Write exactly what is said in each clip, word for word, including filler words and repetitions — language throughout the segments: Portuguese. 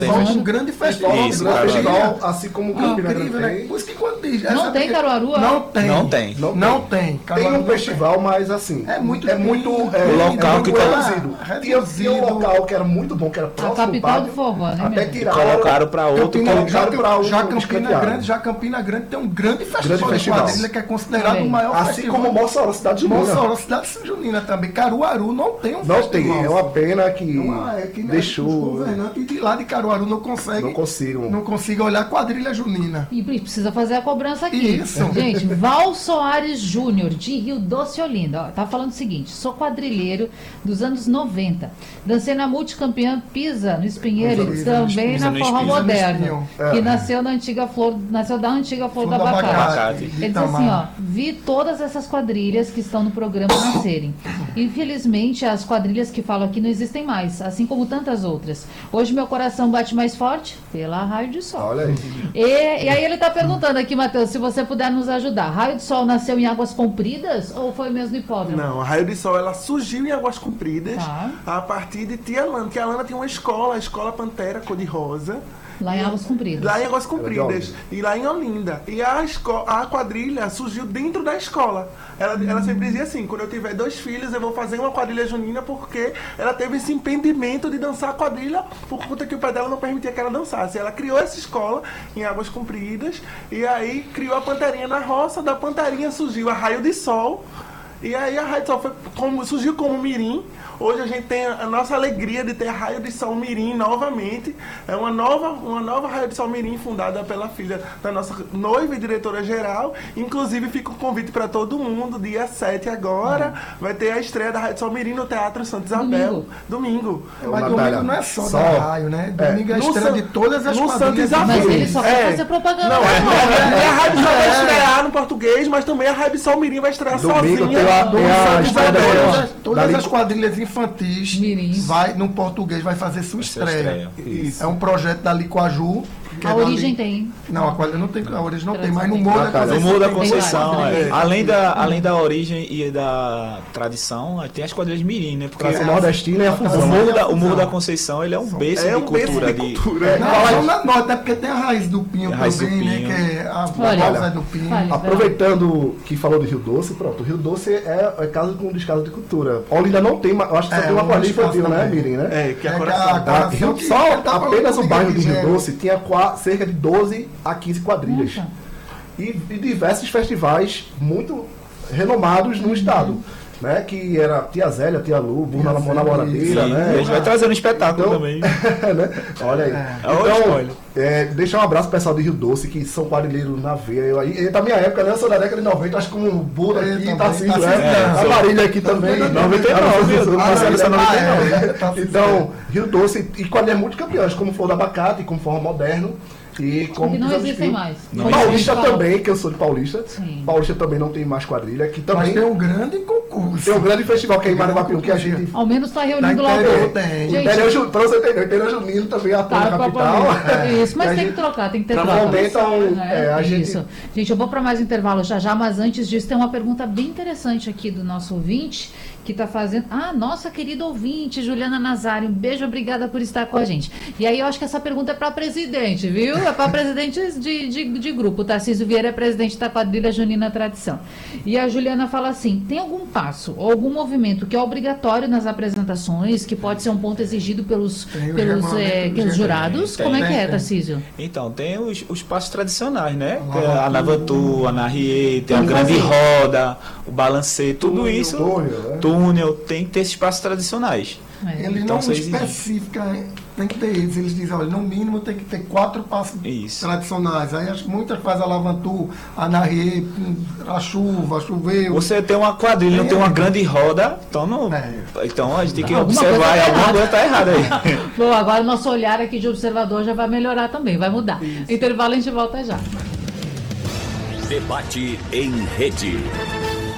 Só um grande festival. Isso, um festival, assim como o Campina Grande né? tem. Por isso que quando diz, não tem Caruaru? Não tem. Não tem. Não, não tem. Tem um festival, tem. Mas assim, é muito é muito é, o local é que reduzido. Tá Tinha, tinha um local que era muito bom, que era próximo a capital pátio, do forró, né? Até tiraram, colocaram para outro. Já, já, já Campina Grande, já Campina Grande tem um grande festival, grande festival. de quadrilha que é considerado o maior assim festival. Assim como Mossoró, cidade junina. Mossoró, cidade junina também. Caruaru não tem um não festival. Não tem, é uma pena que, uma, é que deixou. Os governantes de lá de Caruaru não conseguem. Não consigam. Não consiga olhar a quadrilha junina. E precisa fazer a cobrança aqui. Isso. Gente, Val Soares Júnior, de Rio Doce e Olinda. Ó, tá falando o seguinte: sou quadrilheiro dos anos noventa. Dancei na multicampeã Pisa, no Espinheiro, Pisa, também Pisa, na no Forró Espinho. Moderno, É. que nasceu na antiga flor, nasceu da antiga Flor Flor do do Abacate. Abacate. Ele diz assim, ó, vi todas essas quadrilhas que estão no programa nascerem. Infelizmente, as quadrilhas que falo aqui não existem mais, assim como tantas outras. Hoje meu coração bate mais forte pela Raio de Sol. Olha aí. E, e aí ele está perguntando aqui, Matheus, se você puder nos ajudar. Raio de Sol nasceu em Águas Compridas ou foi mesmo no hipódromo? Não, a Raio de Sol ela surgiu em Águas Compridas Tá. a partir de Tia Lana. Tia Lana tinha uma escola, a Escola Pantera Cor-de-Rosa. Lá em Águas Compridas. Lá em Águas Compridas. E lá em Olinda. E a, esco- a quadrilha surgiu dentro da escola. Ela, ela sempre dizia assim, quando eu tiver dois filhos, eu vou fazer uma quadrilha junina, porque ela teve esse impedimento de dançar a quadrilha, por conta que o pai dela não permitia que ela dançasse. Ela criou essa escola em Águas Compridas, e aí criou a Panterinha na roça. Da Panterinha surgiu a Raio de Sol, e aí a Raio de Sol foi como, surgiu como mirim. Hoje a gente tem a nossa alegria de ter a Raio de Sol Mirim novamente. É uma nova, uma nova Raio de Sol Mirim fundada pela filha da nossa noiva e diretora-geral. Inclusive fica um convite para todo mundo, dia sete agora. Ah. Vai ter a estreia da Raio de Sol Mirim no Teatro Santa Isabel. Domingo. É, mas domingo não é só, só da Raio, né? Domingo é a estreia San... de todas as quadrilhas. Mas ele só quer é. fazer propaganda. Não, é, é, é, a Raio de Sol vai estrear no português, mas também a Raio de Sol Mirim vai estrear domingo sozinha. Tem a, tem a estreia todas, da todas da as quadrilhas infantis Mirins. vai no português vai fazer sua estreia. estreia. É um projeto da Licoaju. A é origem li... tem. Não, a quadrilha não tem, a origem não tem, mas no Morro da Conceição. No Morro da Conceição, tem, é. além, da, além da origem e da tradição, tem as quadrilhas mirim, né? Porque a nordestina é a fusão. O Morro da, o Morro da Conceição, ele é um berço é um de cultura. De cultura. De... É, não, é na norte, é porque tem a raiz do Pinho raiz também, do né? Pinho. Que é a Olha, do Pinho. Olha, aproveitando que falou do Rio Doce, pronto, o Rio Doce é, é casa com um dos casos de cultura. Olinda não tem, eu acho que só É, tem uma um quadrilha espaço infantil, né, também. Mirim, né? É, que é É a que coração. a- Tá, Rio, que só tá apenas o falando bairro do de Rio Guilherme. Doce tinha qua- cerca de doze a quinze quadrilhas. Nossa. E, e diversos festivais muito renomados no estado. Né, que era Tia Zélia, Tia Lu, Burna Namoradeira, Sim, né? a gente vai trazer um espetáculo Então, também. né? Olha aí. É Então, spoiler. é, deixar um abraço pro pessoal de Rio Doce, que são quadrilheiros na veia. Eu, e, e da minha época, né? Eu sou da década de noventa, acho que como o Buda Eu aqui, também, Tarcísio, Tarcísio, né? é, a sou- Marília aqui também. noventa e nove, Ah, Marcelo, essa noventa e nove. Ah, é, tá Então, Rio Doce e quadrilhas muito campeões, como Flor do Abacate, como Forró Moderno. E como Que não Pisão do existem Espinho. mais. Não Paulista existe. também, que eu sou de Paulista. Sim. Paulista também não tem mais quadrilha. Que Mas também tem um grande concurso. tem um grande festival que é em Maranguapiú, que a gente. Ao menos está Na reunindo lá interior o tem. O Gente, interior, Ju- pra você entender, o interior junino também atua tá, na capital. Isso, mas E a tem gente- que trocar, tem que ter Pra troca. momento, um, Né? é, a gente- Isso. Gente, eu vou para mais intervalo já já, mas antes disso tem uma pergunta bem interessante aqui do nosso ouvinte, que está fazendo... Ah, nossa querida ouvinte, Juliana Nazário, um beijo, obrigada por estar com a gente. E aí eu acho que essa pergunta é para presidente, viu? É para presidente de, de, de grupo. O Tarcísio Vieira é presidente da quadrilha Junina Tradição. E a Juliana fala assim, tem algum passo ou algum movimento que é obrigatório nas apresentações, que pode ser um ponto exigido pelos, Tem o pelos, regulamento é, do pelos G P. jurados? Tem, Como é que tem, é, tem. Tarcísio? Então, tem os, os passos tradicionais, né? Lavatu. A Lavatu, a Narriê, tem a Vamos grande fazer. roda, o balancê, tudo Túnel, isso. túnel, né? Túnel, tem que ter esses passos tradicionais. É. Eles Então, não vocês exigem. especificam, tem que ter eles. Eles dizem, olha, no mínimo tem que ter quatro passos Isso. tradicionais. Aí as- muitas fazem a Lavantu, a Narriê, a chuva, choveu. Você tem uma quadrilha, não tem uma grande roda, então não. É. Então a gente tem que Alguma observar, coisa tá alguma errada. coisa está errada aí. Bom, agora o nosso olhar aqui de observador já vai melhorar também, vai mudar. Intervalo, a gente volta já. Debate em rede.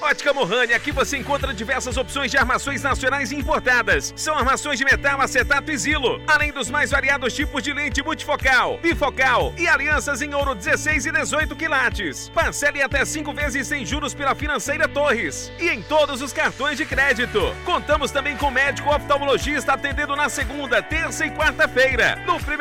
Ótica Mohani, aqui você encontra diversas opções de armações nacionais e importadas. São armações de metal, acetato e Zilo, além dos mais variados tipos de lente multifocal, bifocal e alianças em ouro dezesseis e dezoito quilates. Parcele até cinco vezes sem juros pela Financeira Torres e em todos os cartões de crédito. Contamos também com médico oftalmologista atendendo na segunda, terça e quarta-feira. No primeiro